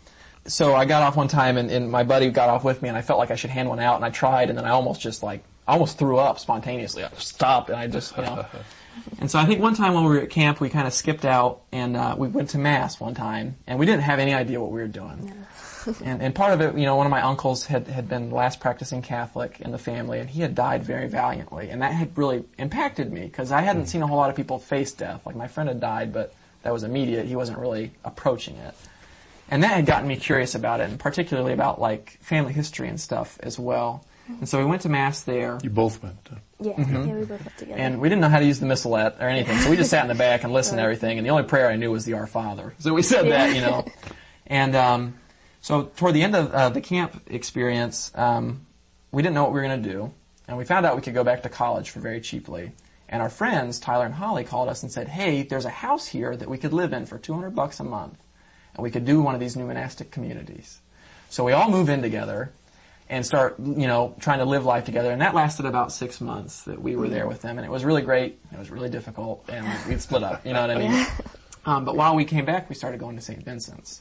S1: So I got off one time and my buddy got off with me and I felt like I should hand one out and I tried and then I almost threw up spontaneously. I stopped and I just, And so I think one time when we were at camp, we kind of skipped out and we went to Mass one time and we didn't have any idea what we were doing. No. And part of it, one of my uncles had been the last practicing Catholic in the family, and he had died very valiantly, and that had really impacted me, because I hadn't seen a whole lot of people face death. Like, my friend had died, but that was immediate. He wasn't really approaching it. And that had gotten me curious about it, and particularly about, family history and stuff as well. And so we went to Mass there.
S2: You both went?
S3: Yeah, we both went together.
S1: And we didn't know how to use the missalette or anything, so we just sat in the back and listened to everything, and the only prayer I knew was the Our Father. So we said that, And, so toward the end of the camp experience, we didn't know what we were going to do, and we found out we could go back to college for very cheaply. And our friends, Tyler and Holly, called us and said, hey, there's a house here that we could live in for $200 a month, and we could do one of these new monastic communities. So we all move in together and start, trying to live life together, and that lasted about 6 months that we were there with them, and it was really great, it was really difficult, and we'd split up, you know what I mean? But while we came back, we started going to St. Vincent's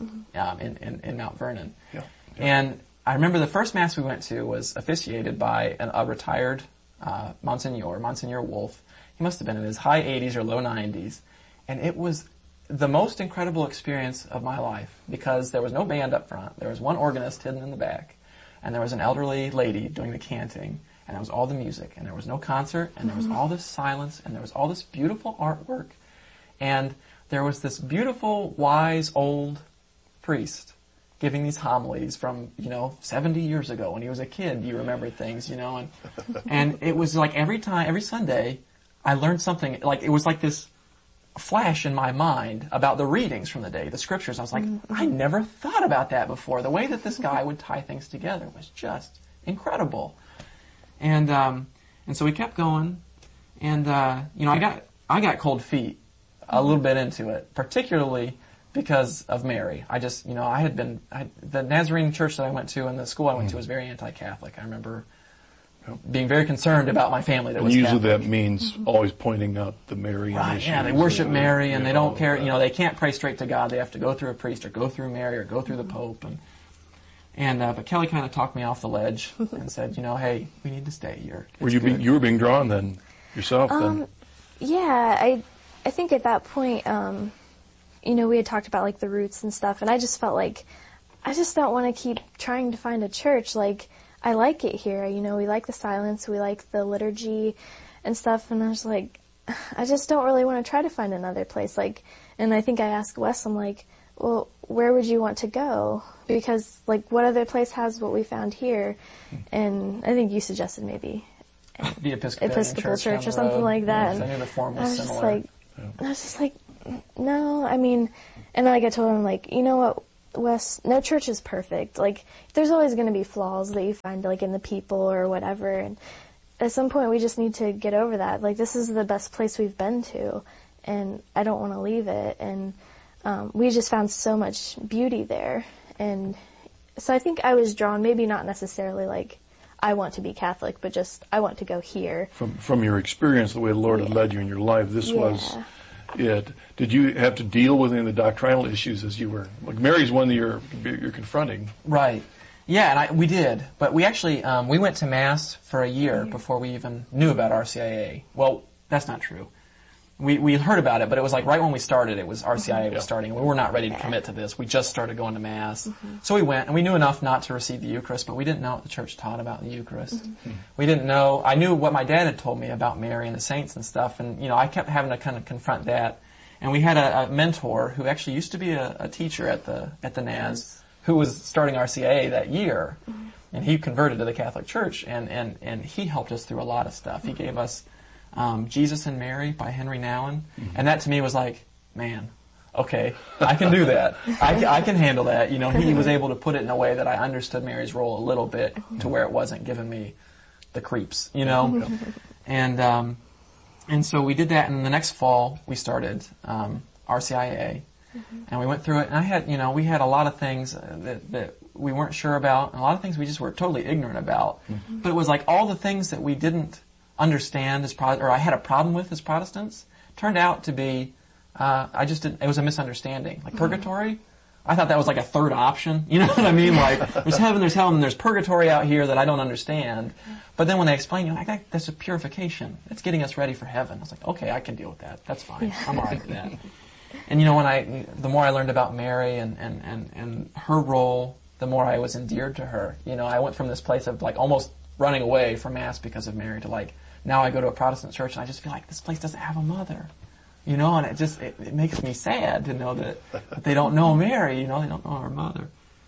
S1: in Mount Vernon. Yeah. And I remember the first Mass we went to was officiated by a retired Monsignor Wolf. He must have been in his high 80s or low 90s. And it was the most incredible experience of my life because there was no band up front. There was one organist hidden in the back. And there was an elderly lady doing the canting. And that was all the music. And there was no concert. And there was all this silence. And there was all this beautiful artwork. And there was this beautiful, wise, old priest giving these homilies from, 70 years ago when he was a kid. You remember things, and it was like every Sunday, I learned something, it was like this flash in my mind about the readings from the day, the scriptures. I was like, I never thought about that before. The way that this guy would tie things together was just incredible. And so we kept going, and, I got cold feet a little bit into it, particularly because of Mary. I just, the Nazarene church that I went to and the school I went to was very anti-Catholic. I remember being very concerned about my family that was
S2: usually
S1: Catholic.
S2: That means always pointing out the Marian issues.
S1: Yeah, they worship Mary and they don't care, they can't pray straight to God. They have to go through a priest or go through Mary or go through the Pope. But Kelly kind of talked me off the ledge and said, hey, we need to stay here.
S2: You were being drawn then yourself then?
S3: Yeah, I think at that point, we had talked about the roots and stuff, and I just felt like I just don't want to keep trying to find a church. I like it here, we like the silence, we like the liturgy and stuff, and I was like, I just don't really want to try to find another place. And I think I asked Wes, I'm like, well, where would you want to go? Because what other place has what we found here? And I think you suggested maybe
S1: the Episcopal
S3: Church or something like that.
S1: I knew the form
S3: I
S1: was
S3: was just
S1: similar.
S3: like, I was just like, no, I mean, and then I told him, like, you know what, Wes, no church is perfect. Like, there's always going to be flaws that you find, like, in the people or whatever, and at some point we just need to get over that. Like, this is the best place we've been to, and I don't want to leave it, and we just found so much beauty there, and so I think I was drawn, maybe not necessarily, like, I want to be Catholic, but just, I want to go here.
S2: From your experience, the way the Lord had led you in your life, this was it. Did you have to deal with any of the doctrinal issues as you were, like Mary's one that you're confronting?
S1: Right. Yeah, and we did. But we actually, we went to Mass for a year before we even knew about RCIA. Well, that's not true. We heard about it, but it was like right when we started, it was RCIA was starting. We were not ready to commit to this. We just started going to Mass. So we went, and we knew enough not to receive the Eucharist, but we didn't know what the Church taught about the Eucharist. We didn't know, I knew what my dad had told me about Mary and the saints and stuff, and, you know, I kept having to kind of confront that. And we had a mentor who actually used to be a teacher at the NAS, who was starting RCIA that year. And he converted to the Catholic Church, and he helped us through a lot of stuff. He gave us Jesus and Mary by Henry Nouwen. And that to me was like, man, okay, I can do that. I can handle that. You know, he was able to put it in a way that I understood Mary's role a little bit to where it wasn't giving me the creeps, you know? And so we did that, and the next fall we started RCIA. And we went through it, and I had, you know, we had a lot of things that we weren't sure about, and a lot of things we just were totally ignorant about. But it was like all the things that we didn't understand as or I had a problem with as Protestants turned out to be, I just didn't, it was a misunderstanding. Like purgatory, I thought that was like a third option. You know what I mean? Like, there's heaven, there's hell, and there's purgatory out here that I don't understand. But then when they explain, you're like, that's a purification. It's getting us ready for heaven. I was like, okay, I can deal with that. That's fine. I'm alright with that. And you know, the more I learned about Mary and her role, the more I was endeared to her. You know, I went from this place of like almost running away from Mass because of Mary to like, now I go to a Protestant church and I just feel like this place doesn't have a mother. You know, and it makes me sad to know that they don't know Mary, you know, they don't know her mother.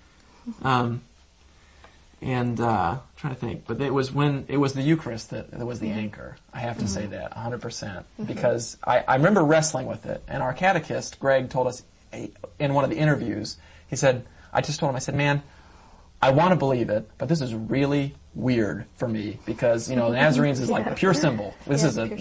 S1: Trying to think, but it was the Eucharist that was the anchor. I have to say that 100%, because I remember wrestling with it, and our catechist Greg told us in one of the interviews. He said, I said, man, I want to believe it, but this is really weird for me because, you know, Nazarenes is like a pure symbol. This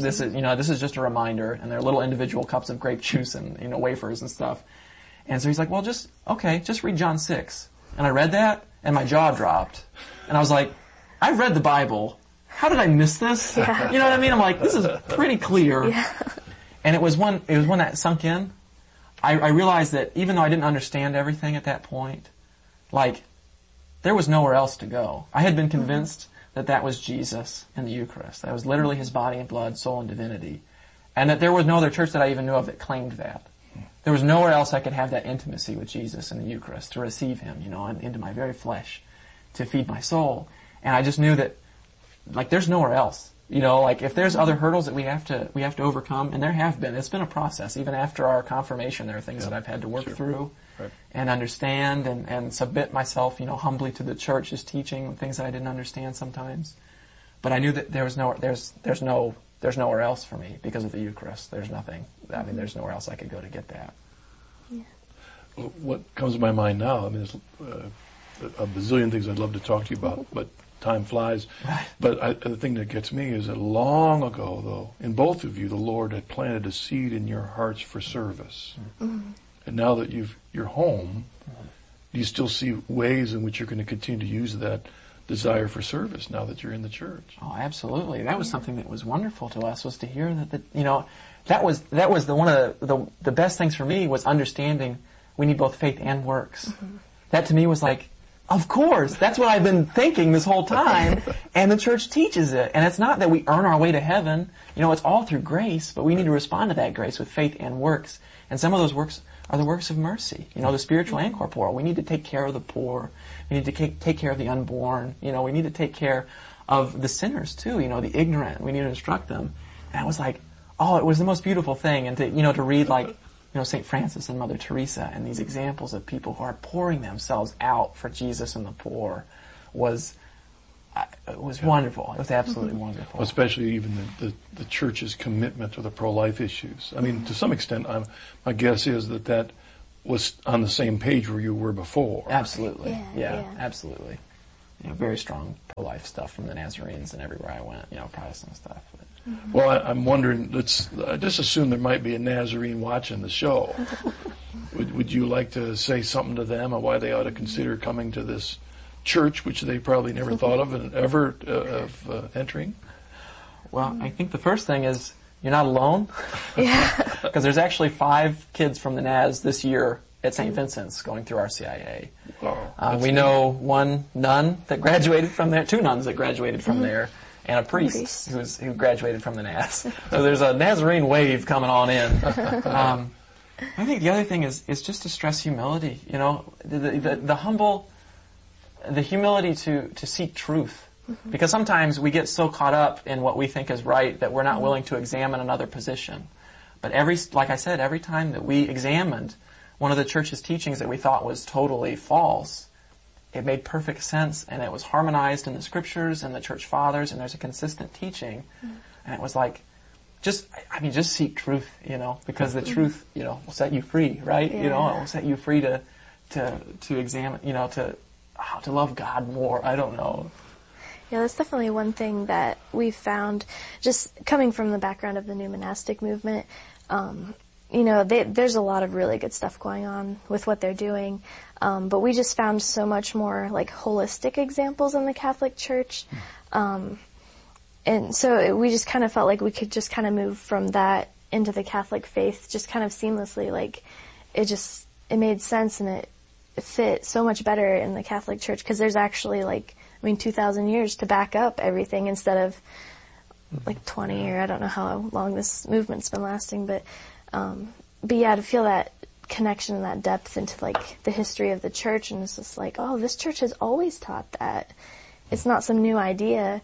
S1: is just a reminder, and they're little individual cups of grape juice and, you know, wafers and stuff. And so he's like, well, just read John 6. And I read that, and my jaw dropped. And I was like, I've read the Bible. How did I miss this? Yeah. You know what I mean? I'm like, this is pretty clear. Yeah. And it was when that sunk in, I realized that even though I didn't understand everything at that point, like, there was nowhere else to go. I had been convinced that was Jesus in the Eucharist. That was literally his body and blood, soul and divinity. And that there was no other church that I even knew of that claimed that. There was nowhere else I could have that intimacy with Jesus in the Eucharist, to receive him, you know, into my very flesh, to feed my soul. And I just knew that, like, there's nowhere else. You know, like, if there's other hurdles that we have to overcome, and there have been, it's been a process. Even after our confirmation, there are things that I've had to work through and understand and submit myself, you know, humbly to the church's teaching, things that I didn't understand sometimes. But I knew that there's nowhere else for me because of the Eucharist. There's nothing. I mean, there's nowhere else I could go to get that.
S2: Yeah. What comes to my mind now, I mean, there's a bazillion things I'd love to talk to you about, but time flies. Right. But the thing that gets me is that long ago, though, in both of you, the Lord had planted a seed in your hearts for service. Mm-hmm. And now that you're home, do you still see ways in which you're going to continue to use that desire for service now that you're in the church?
S1: Oh, absolutely. That was something that was wonderful to us, was to hear that you know, that was one of the best things for me, was understanding we need both faith and works. Mm-hmm. That to me was like, of course, that's what I've been thinking this whole time, and the church teaches it. And it's not that we earn our way to heaven. You know, it's all through grace, but we need to respond to that grace with faith and works. And some of those works are the works of mercy, you know, the spiritual and corporal. We need to take care of the poor. We need to take care of the unborn. You know, we need to take care of the sinners too, you know, the ignorant. We need to instruct them. And I was like, oh, it was the most beautiful thing. And to read like, you know, St. Francis and Mother Teresa and these examples of people who are pouring themselves out for Jesus and the poor was, it was wonderful. It was absolutely wonderful.
S2: Especially even the church's commitment to the pro-life issues. I mean, to some extent, my guess is that was on the same page where you were before.
S1: Absolutely. Yeah, absolutely. Very strong pro-life stuff from the Nazarenes and everywhere I went, Protestant stuff.
S2: Well, I'm wondering, I just assume there might be a Nazarene watching the show. Would you like to say something to them on why they ought to consider coming to this church, which they probably never thought of entering?
S1: Well, I think the first thing is you're not alone.
S3: Yeah.
S1: Because there's actually 5 kids from the Naz this year at St. Vincent's going through RCIA.
S2: Wow,
S1: we know one nun that graduated from there, 2 nuns that graduated from there, and a priest who graduated from the Naz. So there's a Nazarene wave coming on in. I think the other thing is just to stress humility. The humility to seek truth. Because sometimes we get so caught up in what we think is right that we're not willing to examine another position. But like I said, every time that we examined one of the church's teachings that we thought was totally false, it made perfect sense, and it was harmonized in the scriptures and the church fathers, and there's a consistent teaching. And it was like, just seek truth, because the truth, will set you free, right?
S3: Yeah.
S1: It will set you free to examine, to love God more. I don't know.
S3: Yeah, that's definitely one thing that we've found, just coming from the background of the new monastic movement. There's a lot of really good stuff going on with what they're doing, but we just found so much more like holistic examples in the Catholic Church, and so we just kind of felt like we could just kind of move from that into the Catholic faith just kind of seamlessly. Like it made sense, and it fit so much better in the Catholic Church because there's actually 2,000 years to back up everything instead of 20, or I don't know how long this movement's been lasting, but yeah, to feel that connection and that depth into the history of the church, and it's just this church has always taught that. It's not some new idea,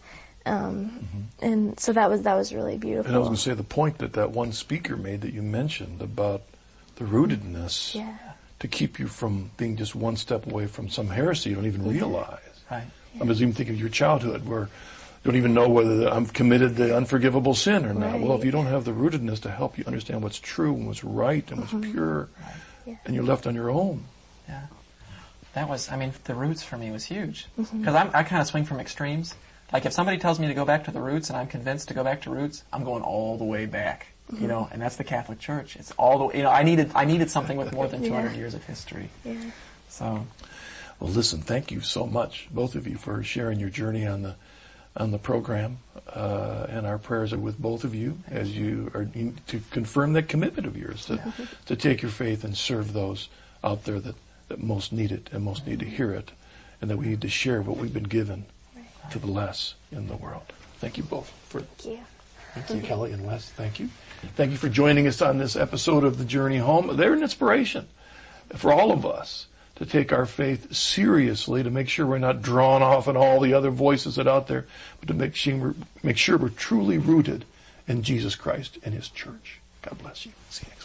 S3: and so that was really beautiful.
S2: And I was going to say the point that one speaker made that you mentioned about the rootedness to keep you from being just one step away from some heresy you don't even realize.
S1: Right.
S2: I was even thinking of your childhood where you don't even know whether I've committed the unforgivable sin or not.
S3: Right.
S2: Well, if you don't have the rootedness to help you understand what's true and what's right and what's pure, and you're left on your own.
S1: Yeah. That was, the roots for me was huge. Because I kind of swing from extremes. Like if somebody tells me to go back to the roots and I'm convinced to go back to roots, I'm going all the way back. And that's the Catholic Church. It's all the way, I needed something with more than 200 years of history. Yeah. So.
S2: Well, listen, thank you so much, both of you, for sharing your journey on the program, and our prayers are with both of you as you are to confirm that commitment of yours to take your faith and serve those out there that most need it and most need to hear it, and that we need to share what we've been given to the less in the world. Thank you both. Thank you, Kelly and Wes. Thank you. Thank you for joining us on this episode of The Journey Home. They're an inspiration for all of us to take our faith seriously, to make sure we're not drawn off in all the other voices that are out there, but to make sure we're truly rooted in Jesus Christ and His church. God bless you. See you next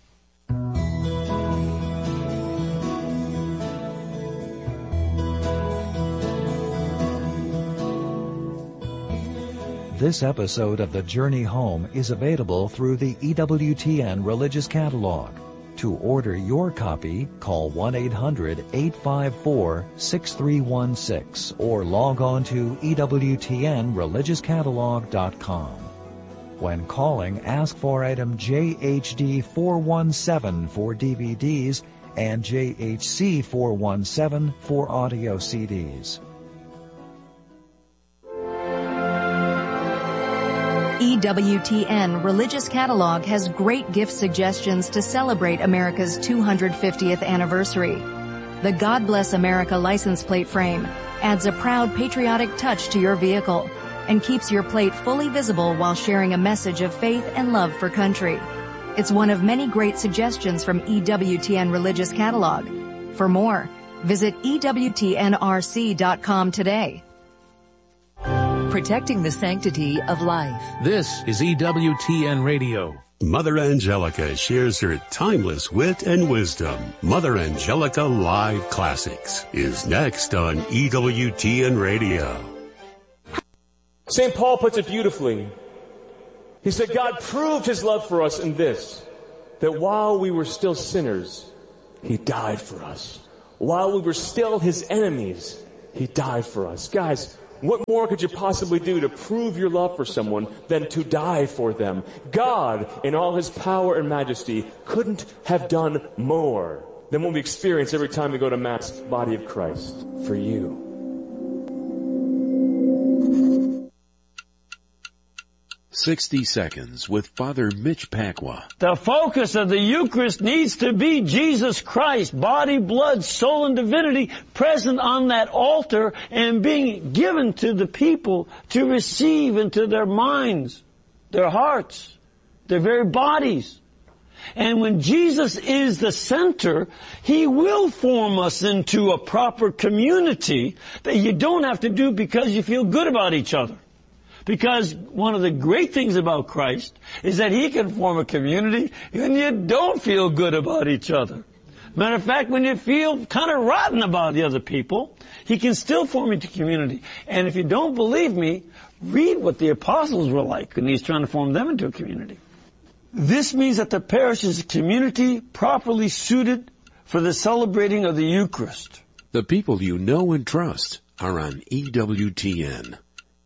S2: week.
S7: This episode of The Journey Home is available through the EWTN Religious Catalog. To order your copy, call 1-800-854-6316 or log on to EWTNReligiousCatalog.com. When calling, ask for item JHD 417 for DVDs and JHC 417 for audio CDs.
S8: EWTN Religious Catalog has great gift suggestions to celebrate America's 250th anniversary. The God Bless America license plate frame adds a proud patriotic touch to your vehicle and keeps your plate fully visible while sharing a message of faith and love for country. It's one of many great suggestions from EWTN Religious Catalog. For more, visit EWTNRC.com today.
S9: Protecting the sanctity of life.
S10: This is EWTN Radio.
S11: Mother Angelica shares her timeless wit and wisdom. Mother Angelica Live Classics is next on EWTN Radio.
S12: St. Paul puts it beautifully. He said, God proved His love for us in this, that while we were still sinners, He died for us. While we were still His enemies, He died for us. Guys, what more could you possibly do to prove your love for someone than to die for them? God, in all His power and majesty, couldn't have done more than what we experience every time we go to Mass, body of Christ, for you.
S11: 60 Seconds with Father Mitch Pacwa.
S13: The focus of the Eucharist needs to be Jesus Christ, body, blood, soul, and divinity present on that altar and being given to the people to receive into their minds, their hearts, their very bodies. And when Jesus is the center, He will form us into a proper community that you don't have to do because you feel good about each other. Because one of the great things about Christ is that He can form a community when you don't feel good about each other. Matter of fact, when you feel kind of rotten about the other people, He can still form into community. And if you don't believe me, read what the apostles were like when He's trying to form them into a community. This means that the parish is a community properly suited for the celebrating of the Eucharist.
S11: The people you know and trust are on EWTN.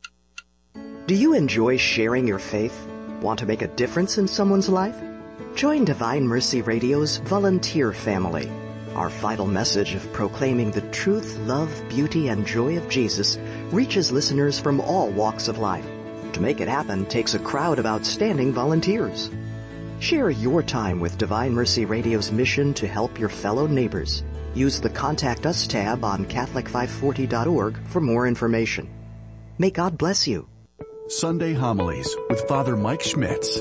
S14: Do you enjoy sharing your faith? Want to make a difference in someone's life? Join Divine Mercy Radio's volunteer family. Our vital message of proclaiming the truth, love, beauty, and joy of Jesus reaches listeners from all walks of life. To make it happen takes a crowd of outstanding volunteers. Share your time with Divine Mercy Radio's mission to help your fellow neighbors. Use the Contact Us tab on Catholic540.org for more information. May God bless you.
S15: Sunday Homilies with Father Mike Schmitz.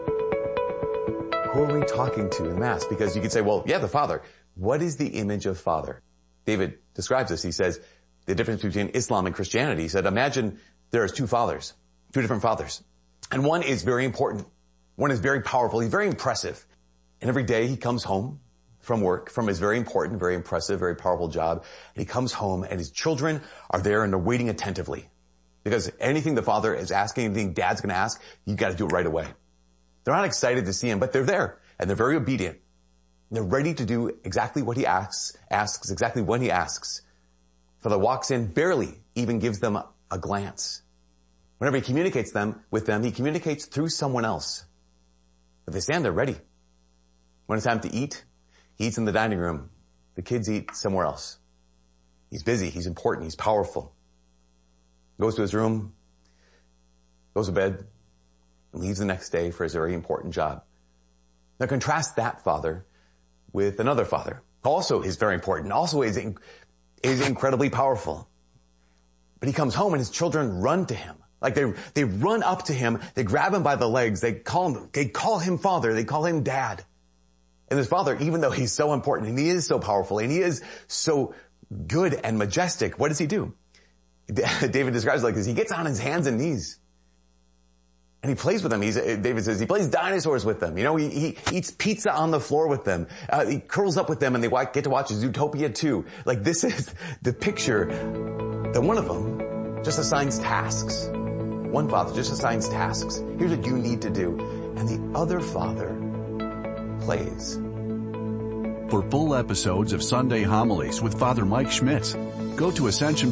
S16: Who are we talking to in Mass? Because you could say, well, yeah, the Father. What is the image of Father? David describes this. He says the difference between Islam and Christianity. He said, imagine there is two fathers, two different fathers. And one is very important. One is very powerful. He's very impressive. And every day he comes home from work, from his very important, very impressive, very powerful job. And he comes home and his children are there and they're waiting attentively. Because anything the father is asking, anything dad's going to ask, you got to do it right away. They're not excited to see him, but they're there and they're very obedient. And they're ready to do exactly what he asks exactly when he asks. Father walks in, barely even gives them a glance. Whenever he communicates with them, he communicates through someone else. But they stand there ready. When it's time to eat, he eats in the dining room. The kids eat somewhere else. He's busy, he's important, he's powerful. Goes to his room, goes to bed, and leaves the next day for his very important job. Now contrast that father with another father. Also is very important, also is incredibly powerful. But he comes home and his children run to him. Like they run up to him, they grab him by the legs, they call him father, they call him dad. And this father, even though he's so important and he is so powerful and he is so good and majestic, what does he do? David describes it like this. He gets on his hands and knees and he plays with them. David says he plays dinosaurs with them. You know, he eats pizza on the floor with them. He curls up with them and they get to watch Zootopia 2. Like this is the picture that one of them just assigns tasks. One father just assigns tasks. Here's what you need to do. And the other father plays.
S15: For full episodes of Sunday Homilies with Father Mike Schmitz, go to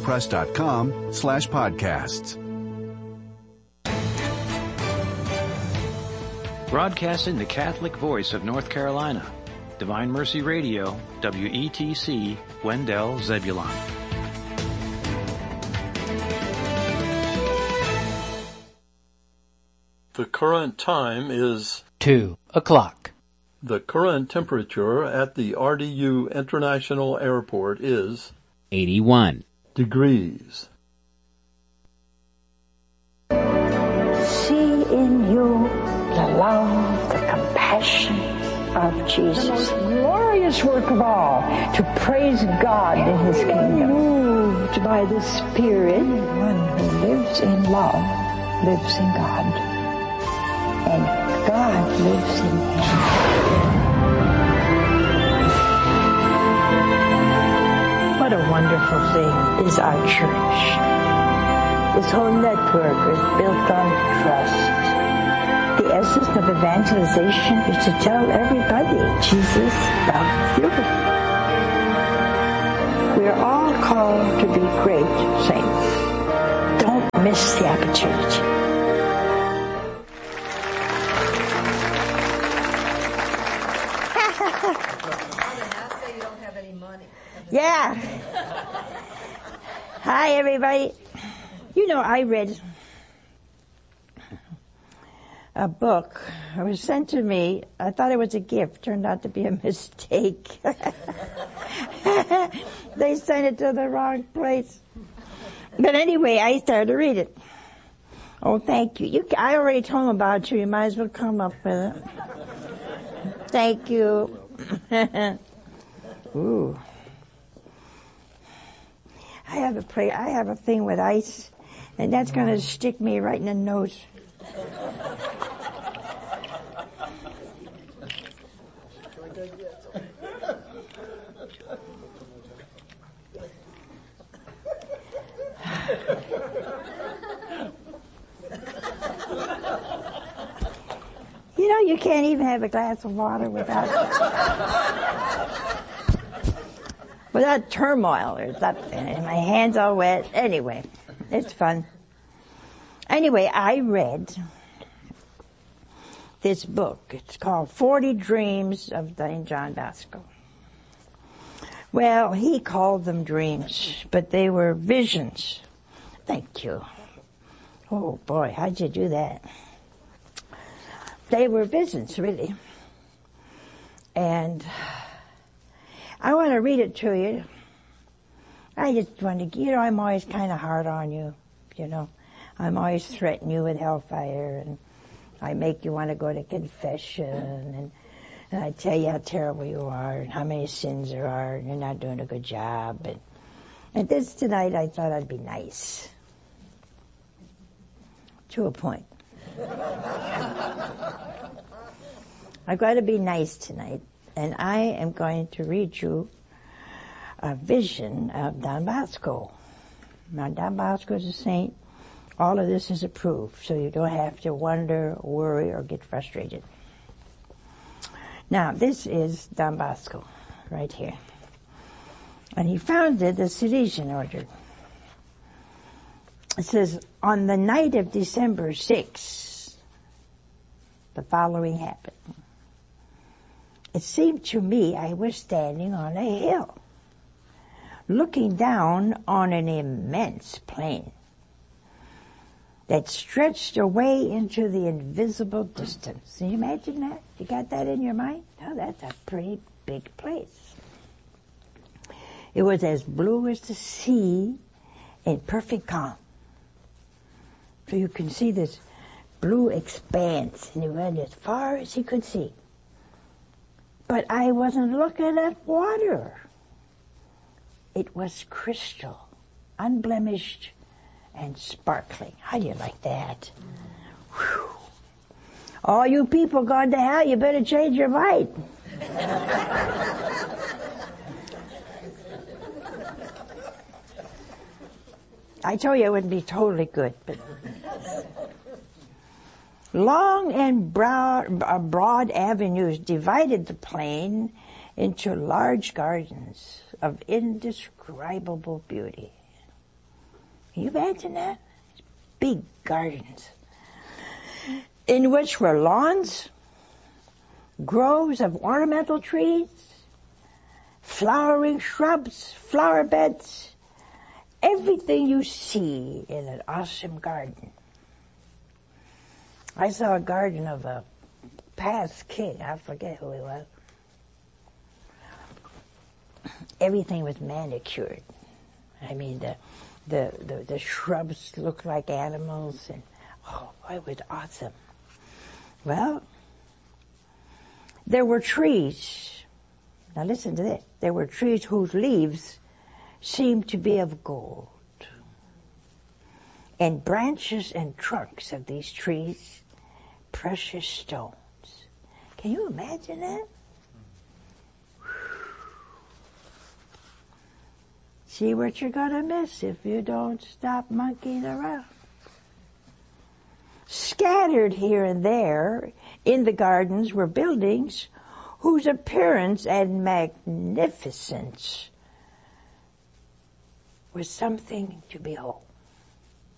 S15: ascensionpress.com/podcasts.
S17: Broadcasting the Catholic voice of North Carolina, Divine Mercy Radio, WETC, Wendell, Zebulon.
S2: The current time is
S18: 2 o'clock.
S2: The current temperature at the RDU International Airport is
S18: 81
S2: degrees.
S19: See in you the love, the compassion of Jesus. The most glorious work of all, to praise God in His kingdom. Moved by the Spirit, one who lives in love lives in God. And God lives in him. What a wonderful thing is our church. This whole network is built on trust. The essence of evangelization is to tell everybody Jesus loves you. We are all called to be great saints. Don't miss the opportunity. Yeah. Hi, everybody. You know, I read a book. It was sent to me. I thought it was a gift. Turned out to be a mistake. They sent it to the wrong place. But anyway, I started to read it. Oh, thank you. I already told them about you. You might as well come up with it. Thank you. Ooh. I have a thing with ice, and that's going to stick me right in the nose. You know, you can't even have a glass of water without turmoil or something. And my hands all wet. Anyway, it's fun. Anyway, I read this book. It's called 40 Dreams of Dane John Bosco. Well, he called them dreams, but they were visions. Thank you. Oh boy, how'd you do that? They were visions, really. And I want to read it to you. I just want to, you know, I'm always kind of hard on you, you know. I'm always threatening you with hellfire, and I make you want to go to confession, and I tell you how terrible you are, and how many sins there are, and you're not doing a good job. And this tonight, I thought I'd be nice. To a point. I've got to be nice tonight, and I am going to read you a vision of Don Bosco. Now, Don Bosco is a saint. All of this is approved, so you don't have to wonder, worry, or get frustrated. Now, this is Don Bosco, right here. And he founded the Salesian Order. It says, on the night of December 6th, the following happened. It seemed to me I was standing on a hill, looking down on an immense plain that stretched away into the invisible distance. Can you imagine that? You got that in your mind? Oh, that's a pretty big place. It was as blue as the sea in perfect calm. So you can see this blue expanse, and he went as far as he could see. But I wasn't looking at water. It was crystal, unblemished, and sparkling. How do you like that? Whew. All you people going to hell, you better change your mind. I told you it wouldn't be totally good, but long and broad avenues divided the plain into large gardens of indescribable beauty. Can you imagine that? Big gardens in which were lawns, groves of ornamental trees, flowering shrubs, flower beds, everything you see in an awesome garden. I saw a garden of a past king. I forget who he was. Everything was manicured. I mean, the shrubs looked like animals, and oh, it was awesome. Well, there were trees. Now listen to this. There were trees whose leaves seemed to be of gold. And branches and trunks of these trees, precious stones. Can you imagine that?
S20: See what you're going to miss if you don't stop monkeying around. Scattered here and there in the gardens were buildings whose appearance and magnificence was something to behold.